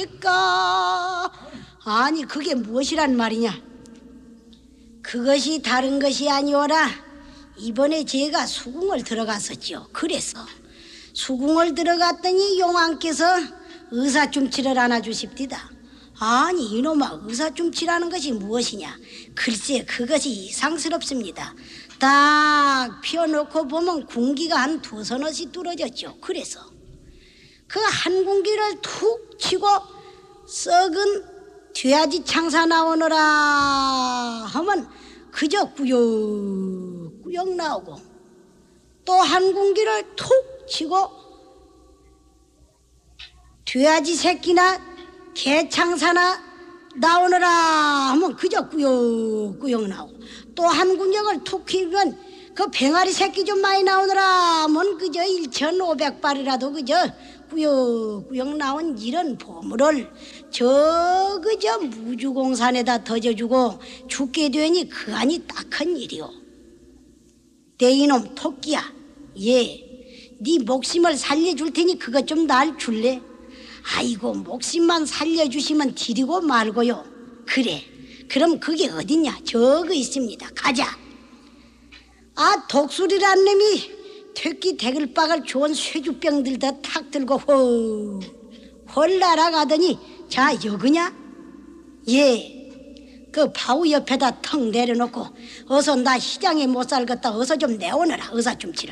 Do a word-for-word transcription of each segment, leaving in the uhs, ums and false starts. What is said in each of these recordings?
하옵니까? 아니 그게 무엇이란 말이냐? 그것이 다른 것이 아니오라. 이번에 제가 수궁을 들어갔었죠. 그래서 수궁을 들어갔더니 용왕께서 의사춤치를 안아주십디다. 아니 이놈아, 의사춤치라는 것이 무엇이냐? 글쎄 그것이 이상스럽습니다. 딱 펴놓고 보면 궁기가 한 두 서너씩 뚫어졌죠. 그래서 그 한 궁기를 툭 치고 썩은 돼지 창사 나오너라 하면 그저 꾸역꾸역 나오고, 또 한 궁기를 툭 치고 돼지 새끼나 개 창사나 나오너라 하면 그저 꾸역꾸역 나오고, 또 한 궁격을 툭 키면 그 병아리 새끼 좀 많이 나오느라 하면 그저 일천오백 발이라도 그저 꾸역꾸역 나온 이런 보물을 저 그저 무주공산에다 던져주고 죽게 되니 그 안이 딱한 일이오. 내 이놈 토끼야, 예, 네 목숨을 살려줄 테니 그것 좀 날 줄래? 아이고 목숨만 살려주시면 드리고 말고요. 그래, 그럼 그게 어딨냐? 저거 있습니다. 가자. 아, 독수리란 놈이 퇴끼 대글박을 좋은 쇠주병 들다 탁 들고 헐, 헐 날아가더니 자 여그냐? 예, 그 바우 옆에다 턱 내려놓고 어서 나 시장에 못 살겠다 어서 좀 내오너라 의사춤치를.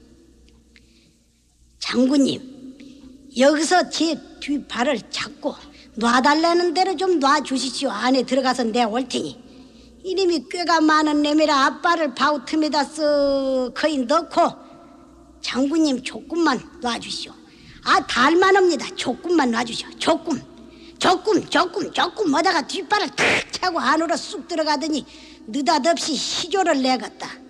장군님, 여기서 제 뒷발을 잡고 놔달라는 대로 좀 놔주시시오. 안에 들어가서 내올 테니. 이놈이 꾀가 많은 놈이라 앞발을 바우 틈에다 쓱 거의 넣고 장군님 조금만 놔주시오. 아, 달만합니다. 조금만 놔주시오. 조금 조금 조금 조금 하다가 뒷발을 탁 차고 안으로 쑥 들어가더니 느닷없이 시조를 내갔다.